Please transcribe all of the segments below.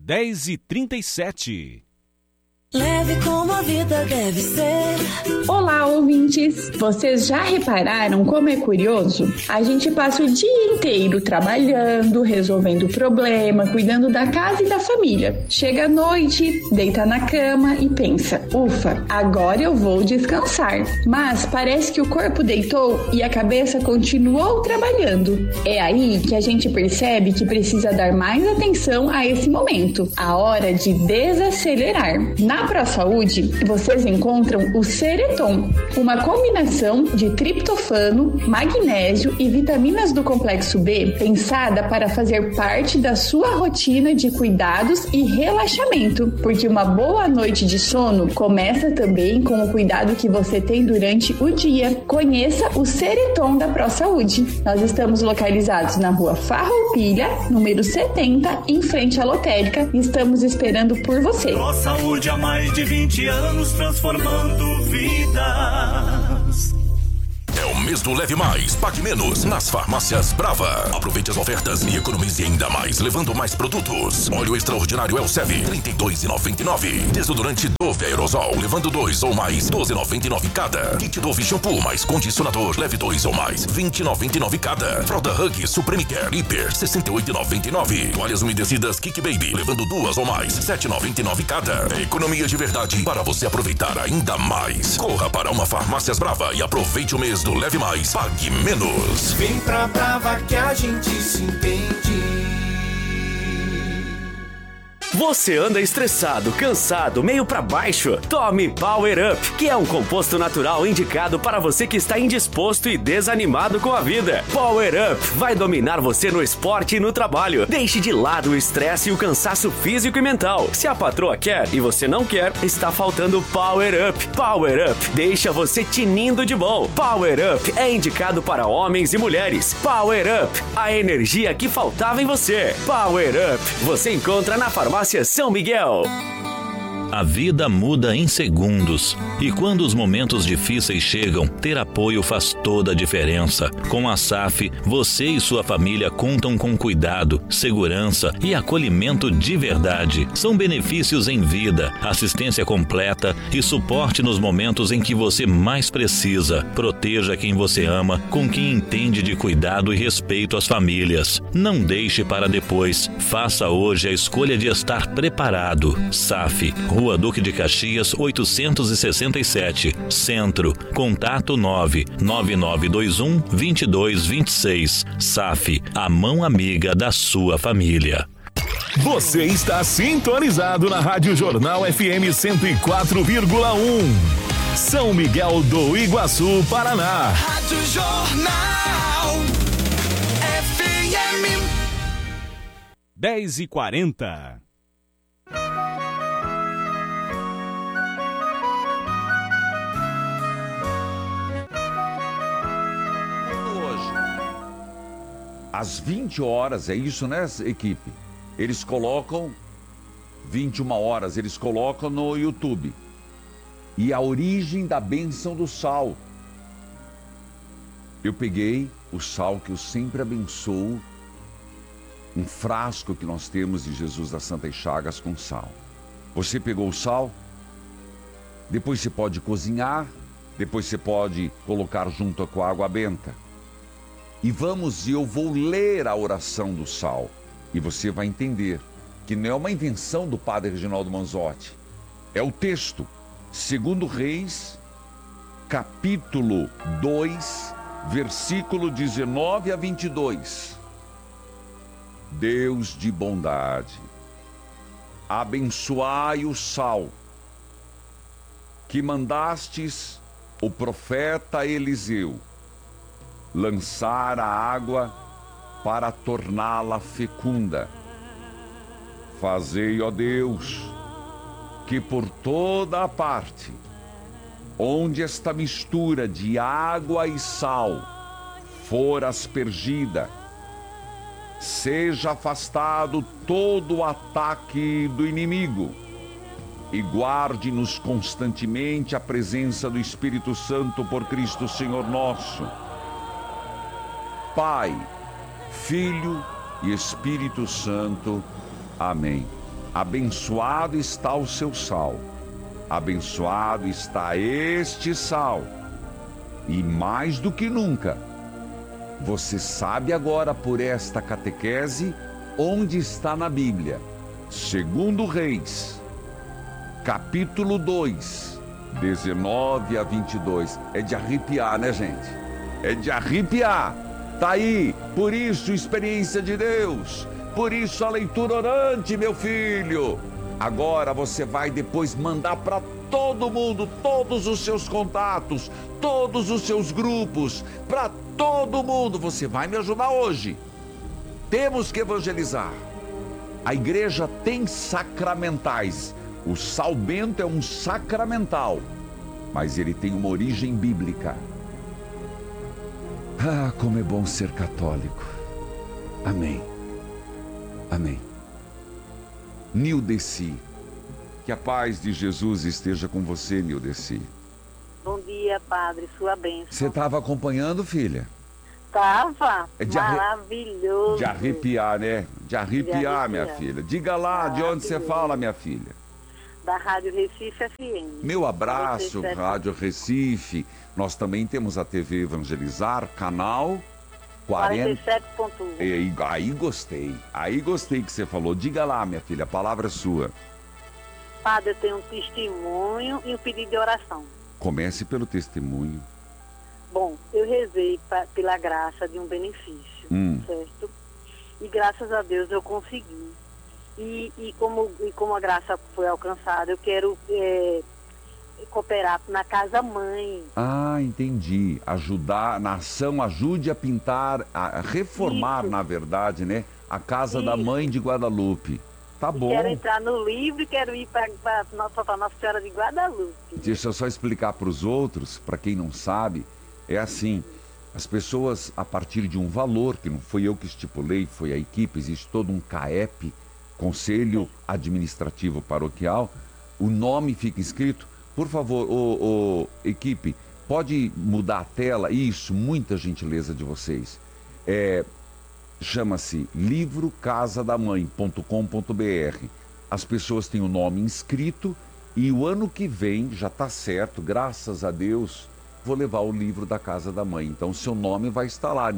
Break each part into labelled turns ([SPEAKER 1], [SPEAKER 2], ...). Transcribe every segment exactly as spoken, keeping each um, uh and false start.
[SPEAKER 1] dez e trinta e sete.
[SPEAKER 2] Leve como a vida deve ser.
[SPEAKER 3] Olá, ouvintes! Vocês já repararam como é curioso? A gente passa o dia inteiro trabalhando, resolvendo problema, cuidando da casa e da família. Chega à noite, deita na cama e pensa: ufa, agora eu vou descansar. Mas parece que o corpo deitou e a cabeça continuou trabalhando. É aí que a gente percebe que precisa dar mais atenção a esse momento, a hora de desacelerar. Na ProSaúde, vocês encontram o Sereton, uma combinação de triptofano, magnésio e vitaminas do complexo B, pensada para fazer parte da sua rotina de cuidados e relaxamento, porque uma boa noite de sono começa também com o cuidado que você tem durante o dia. Conheça o Sereton da ProSaúde. Nós estamos localizados na rua Farroupilha, número setenta, em frente à lotérica, e estamos esperando por você.
[SPEAKER 4] ProSaúde há mais de vinte anos transformando vidas.
[SPEAKER 5] É o mês do Leve Mais, Pague Menos nas farmácias Brava. Aproveite as ofertas e economize ainda mais, levando mais produtos. Óleo extraordinário Elsev, trinta e dois reais e noventa e nove centavos. Desodorante Dove Aerosol, levando dois ou mais, doze reais e noventa e nove centavos cada. Kit Dove Shampoo mais condicionador, leve dois ou mais, vinte reais e noventa e nove centavos cada. Fralda Hug Supreme Care Hiper, sessenta e oito reais e noventa e nove centavos. Toalhas umedecidas Kick Baby, levando duas ou mais, sete reais e noventa e nove centavos cada. É economia de verdade para você aproveitar ainda mais. Corra para uma Farmácias Brava e aproveite o mês do Leve Mais, Pague Menos.
[SPEAKER 4] Vem pra Brava que a gente se entende.
[SPEAKER 6] Você anda estressado, cansado, meio pra baixo? Tome Power Up, que é um composto natural indicado para você que está indisposto e desanimado com a vida. Power Up vai dominar você no esporte e no trabalho. Deixe de lado o estresse e o cansaço físico e mental. Se a patroa quer e você não quer, está faltando Power Up. Power Up deixa você tinindo de bom. Power Up é indicado para homens e mulheres. Power Up, a energia que faltava em você. Power Up, você encontra na farmácia São Miguel.
[SPEAKER 7] A vida muda em segundos e quando os momentos difíceis chegam, ter apoio faz toda a diferença. Com a S A F, você e sua família contam com cuidado, segurança e acolhimento de verdade. São benefícios em vida, assistência completa e suporte nos momentos em que você mais precisa. Proteja quem você ama com quem entende de cuidado e respeito às famílias. Não deixe para depois. Faça hoje a escolha de estar preparado. S A F, Rua Duque de Caxias, oitocentos e sessenta e sete, Centro. Contato nove nove nove dois um, dois dois dois seis. S A F, a mão amiga da sua família.
[SPEAKER 8] Você está sintonizado na Rádio Jornal F M cento e quatro vírgula um. São Miguel do Iguaçu, Paraná.
[SPEAKER 4] Rádio Jornal F M
[SPEAKER 1] dez e quarenta.
[SPEAKER 9] Às vinte horas, é isso, né, equipe? Eles colocam vinte e uma horas, eles colocam no YouTube. E a origem da bênção do sal. Eu peguei o sal que eu sempre abençoo, um frasco que nós temos de Jesus das Santas Chagas com sal. Você pegou o sal? Depois você pode cozinhar, depois você pode colocar junto com a água benta. E vamos, e eu vou ler a oração do sal. E você vai entender que não é uma invenção do padre Reginaldo Manzotti. É o texto. Segundo Reis, capítulo dois, versículo dezenove a vinte e dois. Deus de bondade, abençoai o sal, que mandastes o profeta Eliseu lançar a água para torná-la fecunda. Fazei, ó Deus, que por toda a parte onde esta mistura de água e sal for aspergida, seja afastado todo o ataque do inimigo e guarde-nos constantemente a presença do Espírito Santo por Cristo Senhor nosso. Pai, Filho e Espírito Santo. Amém. Abençoado está o seu sal. Abençoado está este sal. E mais do que nunca, você sabe agora por esta catequese onde está na Bíblia. Segundo Reis, capítulo dois, dezenove a vinte e dois. É de arrepiar, né, gente? É de arrepiar. Tá aí. Por isso, experiência de Deus. Por isso, a leitura orante, meu filho. Agora você vai depois mandar para todo mundo, todos os seus contatos, todos os seus grupos, para todo mundo. Você vai me ajudar hoje. Temos que evangelizar. A igreja tem sacramentais. O sal bento é um sacramental, mas ele tem uma origem bíblica. Ah, como é bom ser católico. Amém. Amém. Nildeci, que a paz de Jesus esteja com você, Nildeci.
[SPEAKER 10] Bom dia, padre, sua bênção.
[SPEAKER 9] Você estava acompanhando, filha?
[SPEAKER 10] Tava,
[SPEAKER 9] É de arre...
[SPEAKER 10] maravilhoso.
[SPEAKER 9] De arrepiar, né? De arrepiar,
[SPEAKER 10] De arrepiar.
[SPEAKER 9] minha filha. Diga lá de onde você fala, minha filha.
[SPEAKER 10] Da Rádio Recife F M.
[SPEAKER 9] Meu abraço,
[SPEAKER 10] quarenta e sete.
[SPEAKER 9] Rádio Recife. Nós também temos a T V Evangelizar, canal quarenta...
[SPEAKER 10] quarenta e sete ponto um.
[SPEAKER 9] E aí, aí gostei, aí gostei que você falou. Diga lá, minha filha, a palavra é sua.
[SPEAKER 10] Padre, eu tenho um testemunho e um pedido de oração.
[SPEAKER 9] Comece pelo testemunho.
[SPEAKER 10] Bom, eu rezei pra, pela graça de um benefício,
[SPEAKER 9] Hum.
[SPEAKER 10] certo? E graças a Deus eu consegui. E, e, como, e como a graça foi alcançada, eu quero é, cooperar na Casa Mãe.
[SPEAKER 9] Ah, entendi. Ajudar, na ação, ajude a pintar, a reformar,
[SPEAKER 10] Isso.
[SPEAKER 9] na verdade, né? A Casa
[SPEAKER 10] Isso.
[SPEAKER 9] da Mãe de Guadalupe. Tá bom.
[SPEAKER 10] Quero entrar no livro e quero ir para Nossa Senhora de Guadalupe.
[SPEAKER 9] Deixa eu só explicar para os outros, para quem não sabe, é assim, as pessoas, a partir de um valor, que não foi eu que estipulei, foi a equipe, existe todo um C A E P, Conselho Administrativo Paroquial, o nome fica escrito. Por favor, ô, ô, equipe, pode mudar a tela? Isso, muita gentileza de vocês. É, chama-se livro casa da mãe ponto com ponto br. As pessoas têm o nome inscrito e o ano que vem, já está certo, graças a Deus, vou levar o livro da Casa da Mãe. Então, seu nome vai estar lá,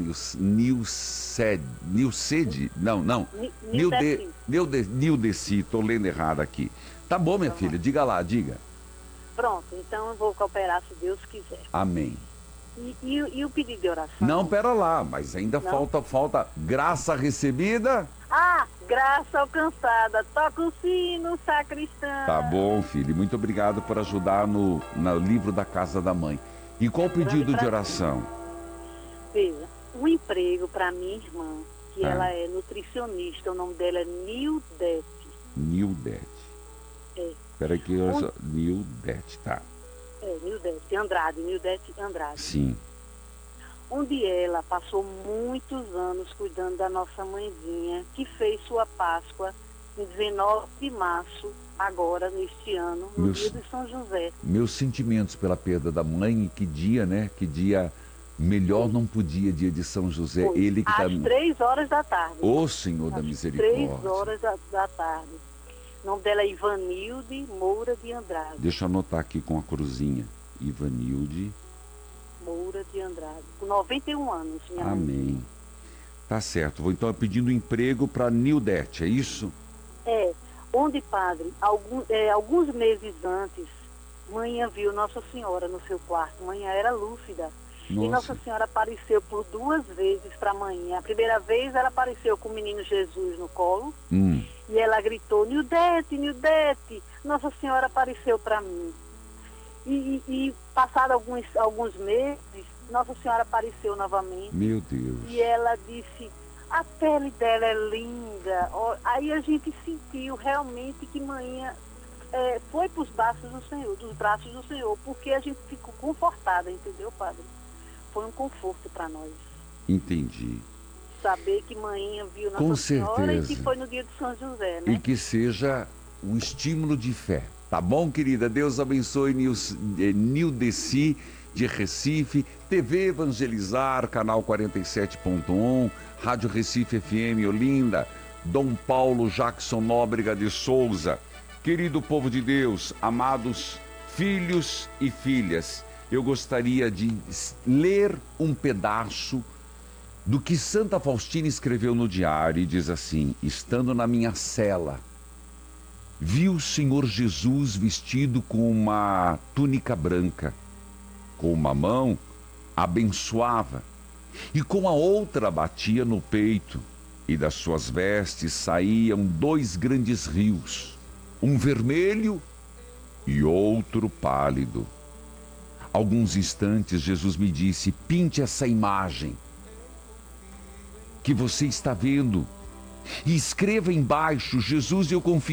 [SPEAKER 9] Nilced, Nilced, não, não, Nilde, Nilde, Nildeci, estou lendo errado aqui. Tá bom, minha filha, diga lá, diga.
[SPEAKER 10] Pronto, então eu vou cooperar se Deus quiser.
[SPEAKER 9] Amém.
[SPEAKER 10] E, e, e o pedido de oração?
[SPEAKER 9] Não, pera lá, mas ainda
[SPEAKER 10] Não?
[SPEAKER 9] falta, falta graça recebida.
[SPEAKER 10] Ah, graça alcançada. Toca o sino, sacristã.
[SPEAKER 9] Tá bom, filho, muito obrigado por ajudar no, no livro da Casa da Mãe. E qual o pedido de oração?
[SPEAKER 10] Veja, um emprego para minha irmã, que
[SPEAKER 9] Ah.
[SPEAKER 10] ela é nutricionista, o nome dela é Nildete.
[SPEAKER 9] Nildete.
[SPEAKER 10] É,
[SPEAKER 9] Peraí que eu só... Nildete, tá.
[SPEAKER 10] é, Nildete Andrade, Nildete Andrade.
[SPEAKER 9] Sim.
[SPEAKER 10] Onde ela passou muitos anos cuidando da nossa mãezinha, que fez sua Páscoa em dezenove de março, agora, neste ano, no
[SPEAKER 9] Meus-
[SPEAKER 10] dia de São José.
[SPEAKER 9] Meus sentimentos pela perda da mãe, e que dia, né? Que dia melhor não podia, dia de São José.
[SPEAKER 10] Foi
[SPEAKER 9] Ele que tá...
[SPEAKER 10] às três horas da tarde.
[SPEAKER 9] Ô Senhor da
[SPEAKER 10] Às
[SPEAKER 9] Misericórdia.
[SPEAKER 10] Três horas da, da tarde. O nome dela é Ivanilde Moura de Andrade.
[SPEAKER 9] Deixa eu anotar aqui com a cruzinha. Ivanilde.
[SPEAKER 10] Moura de Andrade. Com noventa e um anos, minha mãe.
[SPEAKER 9] Amém. Tá certo. Vou então pedindo emprego para Nildete, é isso?
[SPEAKER 10] É, onde, padre, algum, é, alguns meses antes, manhã viu Nossa Senhora no seu quarto. Manhã era lúcida. E
[SPEAKER 9] Nossa.
[SPEAKER 10] Nossa Senhora apareceu por duas vezes para a manhã. A primeira vez ela apareceu com o menino Jesus no colo.
[SPEAKER 9] Hum.
[SPEAKER 10] E ela gritou, Nildete, Nildete, Nossa Senhora apareceu para mim. E, e, e passado alguns, alguns meses, Nossa Senhora apareceu novamente.
[SPEAKER 9] Meu Deus.
[SPEAKER 10] E ela disse, a pele dela é linda. Ó, aí a gente sentiu realmente que manhã é, foi para os braços do Senhor, dos braços do Senhor, porque a gente ficou confortada, entendeu, padre? Foi um conforto para nós.
[SPEAKER 9] Entendi.
[SPEAKER 10] Saber que manhã viu Nossa
[SPEAKER 9] Com
[SPEAKER 10] Senhora e
[SPEAKER 9] certeza.
[SPEAKER 10] que foi no dia de São José, né?
[SPEAKER 9] E que seja um estímulo de fé. Tá bom, querida? Deus abençoe Nils- eh, Nildeci de Recife, T V Evangelizar, canal quarenta e sete ponto um, Rádio Recife F M Olinda. Dom Paulo Jackson Nóbrega de Souza. Querido povo de Deus, amados filhos e filhas, eu gostaria de ler um pedaço do que Santa Faustina escreveu no diário e diz assim: estando na minha cela, vi o Senhor Jesus vestido com uma túnica branca, com uma mão abençoava e com a outra batia no peito, e das suas vestes saíam dois grandes rios, um vermelho e outro pálido. Alguns instantes Jesus me disse: pinte essa imagem que você está vendo e escreva embaixo: Jesus, eu confio